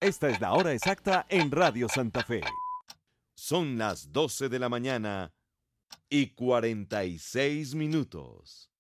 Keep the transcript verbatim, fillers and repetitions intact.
Esta es la hora exacta en Radio Santa Fe. Son las doce de la mañana y cuarenta y seis minutos.